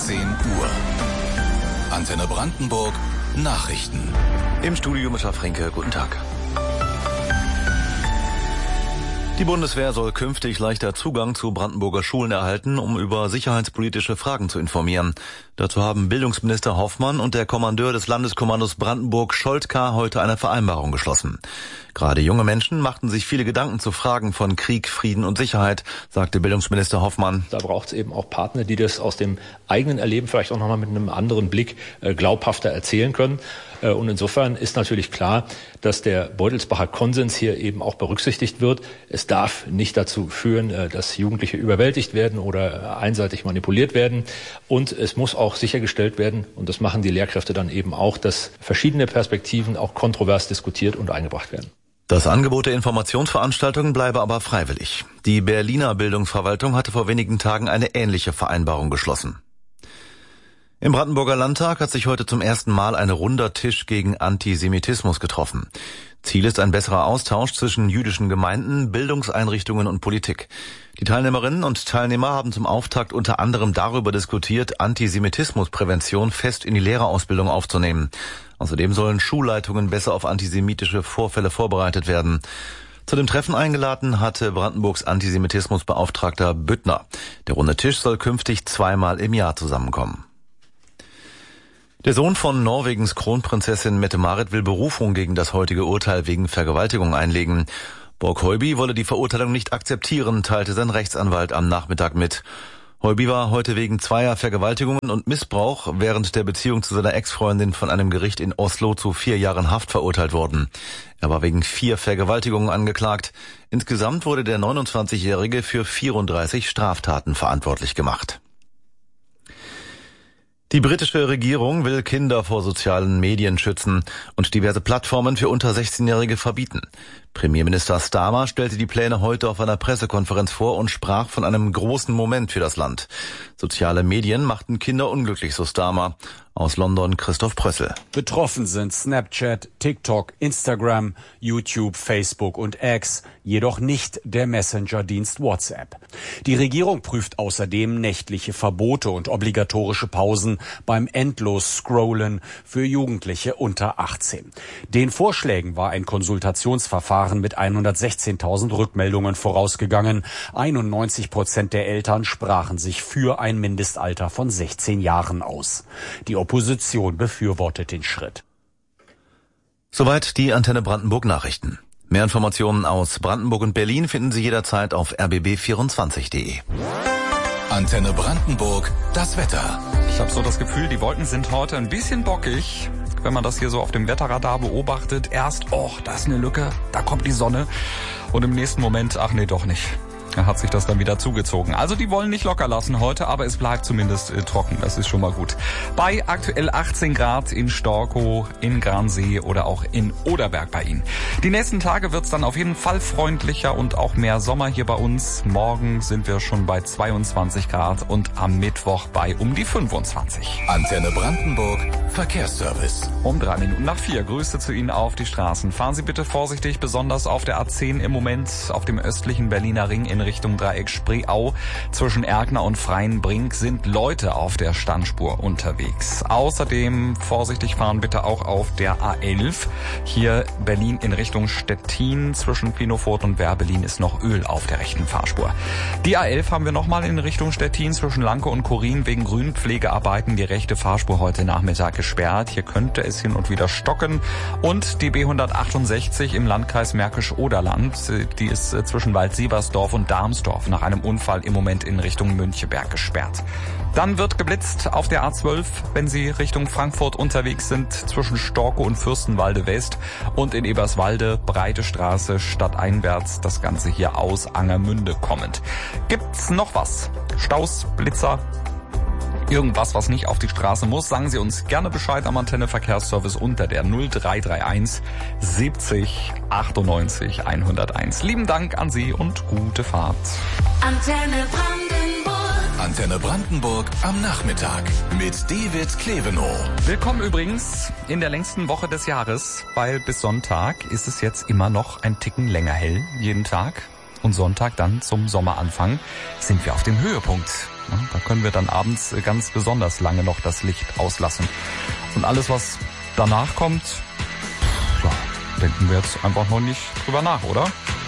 18 Uhr. Antenne Brandenburg Nachrichten. Im Studio Micha Fränke, guten Tag. Die Bundeswehr soll künftig leichter Zugang zu Brandenburger Schulen erhalten, um über sicherheitspolitische Fragen zu informieren. Dazu haben Bildungsminister Hoffmann und der Kommandeur des Landeskommandos Brandenburg Scholtka heute eine Vereinbarung geschlossen. Gerade junge Menschen machten sich viele Gedanken zu Fragen von Krieg, Frieden und Sicherheit, sagte Bildungsminister Hoffmann. Da braucht es eben auch Partner, die das aus dem eigenen Erleben vielleicht auch nochmal mit einem anderen Blick glaubhafter erzählen können. Und insofern ist natürlich klar, dass der Beutelsbacher Konsens hier eben auch berücksichtigt wird. Es darf nicht dazu führen, dass Jugendliche überwältigt werden oder einseitig manipuliert werden. Und es muss auch sichergestellt werden, und das machen die Lehrkräfte dann eben auch, dass verschiedene Perspektiven auch kontrovers diskutiert und eingebracht werden. Das Angebot der Informationsveranstaltungen bleibe aber freiwillig. Die Berliner Bildungsverwaltung hatte vor wenigen Tagen eine ähnliche Vereinbarung geschlossen. Im Brandenburger Landtag hat sich heute zum ersten Mal ein runder Tisch gegen Antisemitismus getroffen. Ziel ist ein besserer Austausch zwischen jüdischen Gemeinden, Bildungseinrichtungen und Politik. Die Teilnehmerinnen und Teilnehmer haben zum Auftakt unter anderem darüber diskutiert, Antisemitismusprävention fest in die Lehrerausbildung aufzunehmen. Außerdem sollen Schulleitungen besser auf antisemitische Vorfälle vorbereitet werden. Zu dem Treffen eingeladen hatte Brandenburgs Antisemitismusbeauftragter Büttner. Der runde Tisch soll künftig 2-mal im Jahr zusammenkommen. Der Sohn von Norwegens Kronprinzessin Mette-Marit will Berufung gegen das heutige Urteil wegen Vergewaltigung einlegen. Borg Høiby wolle die Verurteilung nicht akzeptieren, teilte sein Rechtsanwalt am Nachmittag mit. Høiby war heute wegen 2 Vergewaltigungen und Missbrauch während der Beziehung zu seiner Ex-Freundin von einem Gericht in Oslo zu 4 Jahren Haft verurteilt worden. Er war wegen 4 Vergewaltigungen angeklagt. Insgesamt wurde der 29-Jährige für 34 Straftaten verantwortlich gemacht. Die britische Regierung will Kinder vor sozialen Medien schützen und diverse Plattformen für unter 16-Jährige verbieten. Premierminister Starmer stellte die Pläne heute auf einer Pressekonferenz vor und sprach von einem großen Moment für das Land. Soziale Medien machten Kinder unglücklich, so Starmer. Aus London Christoph Prössel. Betroffen sind Snapchat, TikTok, Instagram, YouTube, Facebook und X, jedoch nicht der Messenger-Dienst WhatsApp. Die Regierung prüft außerdem nächtliche Verbote und obligatorische Pausen beim Endlos-Scrollen für Jugendliche unter 18. Den Vorschlägen war ein Konsultationsverfahren mit 116.000 Rückmeldungen vorausgegangen. 91% der Eltern sprachen sich für ein Mindestalter von 16 Jahren aus. Die Opposition befürwortet den Schritt. Soweit die Antenne Brandenburg Nachrichten. Mehr Informationen aus Brandenburg und Berlin finden Sie jederzeit auf rbb24.de. Antenne Brandenburg, das Wetter. Ich habe so das Gefühl, die Wolken sind heute ein bisschen bockig. Wenn man das hier so auf dem Wetterradar beobachtet, erst, da ist eine Lücke, da kommt die Sonne. Und im nächsten Moment, ach nee, doch nicht. Da hat sich das dann wieder zugezogen. Also die wollen nicht locker lassen heute, aber es bleibt zumindest trocken. Das ist schon mal gut. Bei aktuell 18 Grad in Storkow, in Gransee oder auch in Oderberg bei Ihnen. Die nächsten Tage wird's dann auf jeden Fall freundlicher und auch mehr Sommer hier bei uns. Morgen sind wir schon bei 22 Grad und am Mittwoch bei um die 25. Antenne Brandenburg, Verkehrsservice. Um 3 Minuten nach 4. Grüße zu Ihnen auf die Straßen. Fahren Sie bitte vorsichtig, besonders auf der A10 im Moment auf dem östlichen Berliner Ring in Richtung Dreieck Spreeau. Zwischen Erkner und Freienbrink sind Leute auf der Standspur unterwegs. Außerdem vorsichtig fahren bitte auch auf der A11. Hier Berlin in Richtung Stettin. Zwischen Pinofurt und Werbelin ist noch Öl auf der rechten Fahrspur. Die A11 haben wir nochmal in Richtung Stettin zwischen Lanke und Korin wegen Grünpflegearbeiten die rechte Fahrspur heute Nachmittag gesperrt. Hier könnte es hin und wieder stocken. Und die B168 im Landkreis Märkisch-Oderland, die ist zwischen Waldseebersdorf und Darmsdorf nach einem Unfall im Moment in Richtung Müncheberg gesperrt. Dann wird geblitzt auf der A12, wenn Sie Richtung Frankfurt unterwegs sind, zwischen Storkow und Fürstenwalde West und in Eberswalde, Breite Straße, stadteinwärts, das Ganze hier aus Angermünde kommend. Gibt's noch was? Staus, Blitzer? Irgendwas, was nicht auf die Straße muss, sagen Sie uns gerne Bescheid am Antenne Verkehrsservice unter der 0331 70 98 101. Lieben Dank an Sie und gute Fahrt. Antenne Brandenburg. Antenne Brandenburg am Nachmittag mit David Klevenow. Willkommen übrigens in der längsten Woche des Jahres, weil bis Sonntag ist es jetzt immer noch ein Ticken länger hell, jeden Tag. Und Sonntag dann zum Sommeranfang sind wir auf dem Höhepunkt Da können wir dann abends ganz besonders lange noch das Licht auslassen. Und alles, was danach kommt, ja, denken wir jetzt einfach noch nicht drüber nach, oder?